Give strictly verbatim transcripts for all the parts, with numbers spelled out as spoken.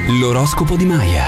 L'oroscopo di Maya.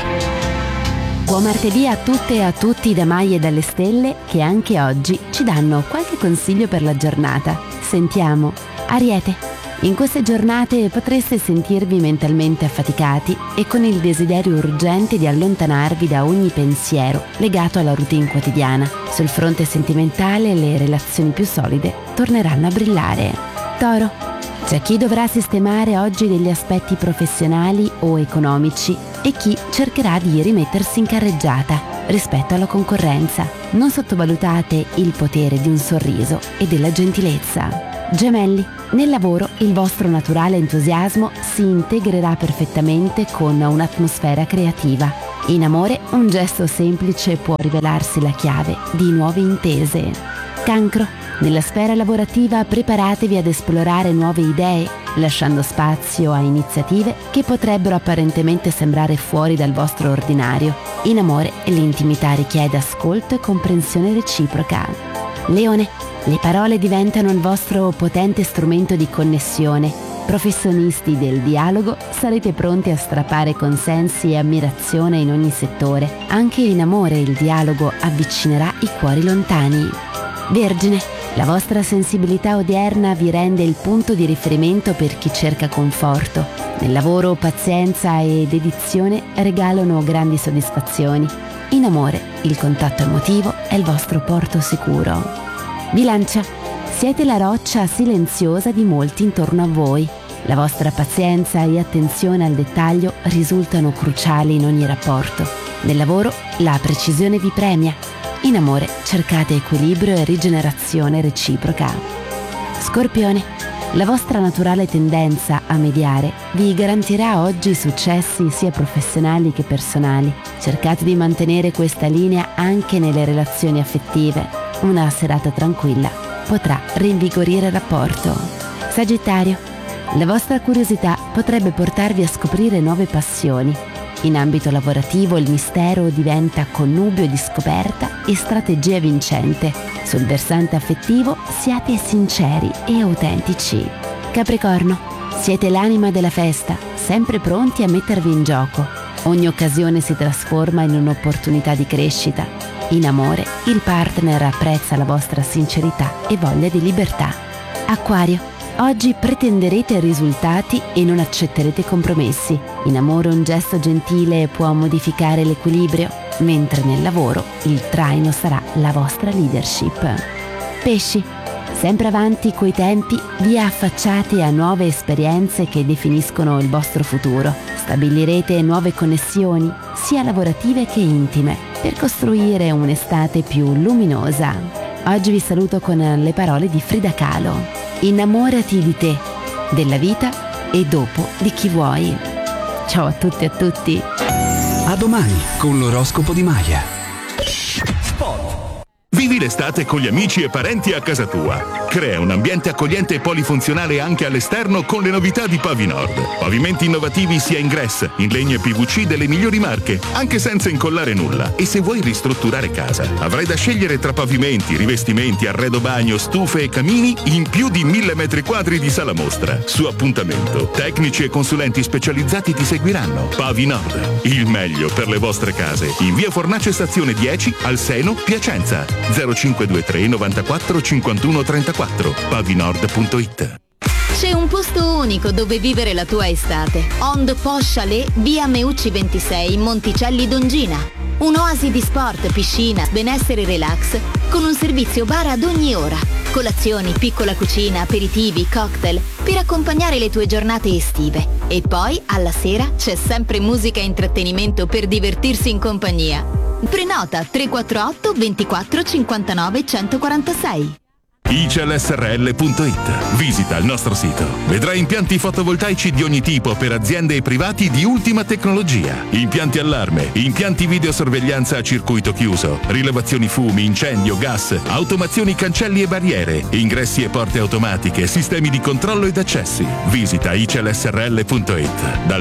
Buon martedì a tutte e a tutti da Maya e dalle stelle, che anche oggi ci danno qualche consiglio per la giornata. Sentiamo. Ariete. In queste giornate potreste sentirvi mentalmente affaticati e con il desiderio urgente di allontanarvi da ogni pensiero legato alla routine quotidiana. Sul fronte sentimentale le relazioni più solide torneranno a brillare. Toro. C'è chi dovrà sistemare oggi degli aspetti professionali o economici e chi cercherà di rimettersi in carreggiata rispetto alla concorrenza. Non sottovalutate il potere di un sorriso e della gentilezza. Gemelli, nel lavoro il vostro naturale entusiasmo si integrerà perfettamente con un'atmosfera creativa. In amore un gesto semplice può rivelarsi la chiave di nuove intese. Cancro. Nella sfera lavorativa preparatevi ad esplorare nuove idee, lasciando spazio a iniziative che potrebbero apparentemente sembrare fuori dal vostro ordinario. In amore l'intimità richiede ascolto e comprensione reciproca. Leone, le parole diventano il vostro potente strumento di connessione. Professionisti del dialogo, sarete pronti a strappare consensi e ammirazione in ogni settore. Anche in amore il dialogo avvicinerà i cuori lontani. Vergine, la vostra sensibilità odierna vi rende il punto di riferimento per chi cerca conforto. Nel lavoro pazienza e dedizione regalano grandi soddisfazioni. In amore il contatto emotivo è il vostro porto sicuro. Bilancia, siete la roccia silenziosa di molti intorno a voi. La vostra pazienza e attenzione al dettaglio risultano cruciali in ogni rapporto. Nel lavoro la precisione vi premia. In amore cercate equilibrio e rigenerazione reciproca. Scorpione, la vostra naturale tendenza a mediare vi garantirà oggi successi sia professionali che personali. Cercate di mantenere questa linea anche nelle relazioni affettive. Una serata tranquilla potrà rinvigorire il rapporto. Sagittario, la vostra curiosità potrebbe portarvi a scoprire nuove passioni. In ambito lavorativo il mistero diventa connubio di scoperta e strategia vincente. Sul versante affettivo siate sinceri e autentici. Capricorno, siete l'anima della festa, sempre pronti a mettervi in gioco. Ogni occasione si trasforma in un'opportunità di crescita. In amore il partner apprezza la vostra sincerità e voglia di libertà. Acquario, oggi pretenderete risultati e non accetterete compromessi. In amore un gesto gentile può modificare l'equilibrio, mentre nel lavoro il traino sarà la vostra leadership. Pesci, sempre avanti coi tempi, vi affacciate a nuove esperienze che definiscono il vostro futuro. Stabilirete nuove connessioni, sia lavorative che intime, per costruire un'estate più luminosa. Oggi vi saluto con le parole di Frida Kahlo. Innamorati di te, della vita e dopo di chi vuoi. Ciao a tutti e a tutti. A domani con l'oroscopo di Maya. Vivi l'estate con gli amici e parenti a casa tua. Crea un ambiente accogliente e polifunzionale anche all'esterno con le novità di Pavinord. Pavimenti innovativi sia in gress, in legno e P V C delle migliori marche, anche senza incollare nulla. E se vuoi ristrutturare casa, avrai da scegliere tra pavimenti, rivestimenti, arredo bagno, stufe e camini in più di mille metri quadri di sala mostra. Su appuntamento. Tecnici e consulenti specializzati ti seguiranno. Pavinord, il meglio per le vostre case. In via Fornace Stazione dieci, al Seno, Piacenza. zero cinque due tre novantaquattro cinquantuno trentaquattro. pavinord punto it. C'è un posto unico dove vivere la tua estate. On the Posh Chalet, via Meucci ventisei, Monticelli Dongina. Un'oasi di sport, piscina, benessere e relax, con un servizio bar ad ogni ora. Colazioni, piccola cucina, aperitivi, cocktail, per accompagnare le tue giornate estive. E poi, alla sera, c'è sempre musica e intrattenimento per divertirsi in compagnia. Prenota tre quattro otto ventiquattro cinquantanove centoquarantasei. I C E L S R L punto it. Visita il nostro sito. Vedrai impianti fotovoltaici di ogni tipo per aziende e privati di ultima tecnologia. Impianti allarme, impianti videosorveglianza a circuito chiuso, rilevazioni fumi, incendio, gas, automazioni cancelli e barriere, ingressi e porte automatiche, sistemi di controllo ed accessi. Visita I C E L S R L punto it. Dal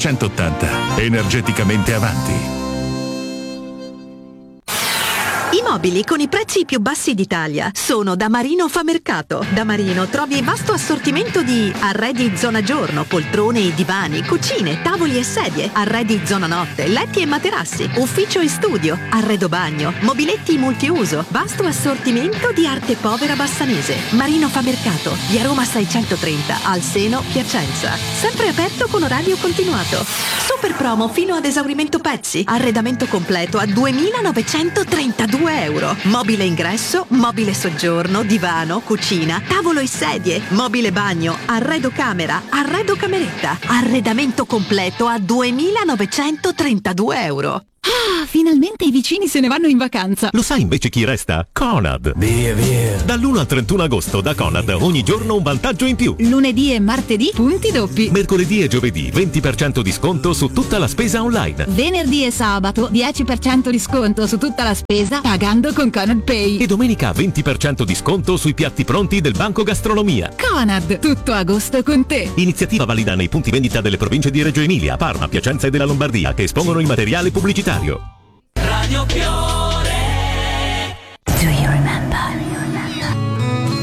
millenovecentottanta. Energeticamente avanti. mobili con i prezzi più bassi d'Italia sono da Marino fa Mercato. Da Marino trovi vasto assortimento di arredi zona giorno, poltrone e divani, cucine, tavoli e sedie, arredi zona notte, letti e materassi, ufficio e studio, arredo bagno, mobiletti multiuso, vasto assortimento di arte povera bassanese. Marino fa Mercato, via Roma seicentotrenta, al Seno, Piacenza. Sempre aperto con orario continuato. Super promo fino ad esaurimento pezzi. Arredamento completo a duemilanovecentotrentadue euro. Mobile ingresso, mobile soggiorno, divano, cucina, tavolo e sedie, mobile bagno, arredo camera, arredo cameretta. Arredamento completo a duemilanovecentotrentadue euro. Ah, finalmente i vicini se ne vanno in vacanza. Lo sai invece chi resta? Conad. Via, via. Dall'primo al trentuno agosto da Conad ogni giorno un vantaggio in più. Lunedì e martedì punti doppi. Mercoledì e giovedì venti per cento di sconto su tutta la spesa online. Venerdì e sabato dieci per cento di sconto su tutta la spesa pagando con Conad Pay. E domenica venti per cento di sconto sui piatti pronti del Banco Gastronomia. Conad, tutto agosto con te. Iniziativa valida nei punti vendita delle province di Reggio Emilia, Parma, Piacenza e della Lombardia che espongono il materiale pubblicitario. Radio Piovra.